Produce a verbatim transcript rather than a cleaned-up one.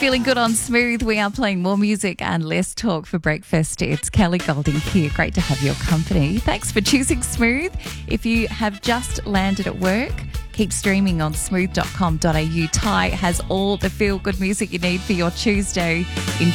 feeling good on Smooth. We are playing more music and less talk for breakfast. It's Kelly Golding here. Great to have your company. Thanks for choosing Smooth. If you have just landed at work, keep streaming on smooth dot com dot a u. Ty has all the feel-good music you need for your Tuesday.